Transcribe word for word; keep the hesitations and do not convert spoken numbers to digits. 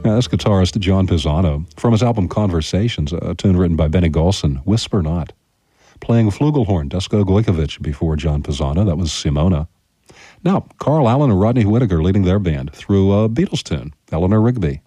Now, that's guitarist John Pisano from his album Conversations, a tune written by Benny Golson, Whisper Not. Playing flugelhorn, Dusko Gojkovic before John Pisano, that was Simona. Now, Carl Allen and Rodney Whittaker leading their band through a Beatles tune, Eleanor Rigby.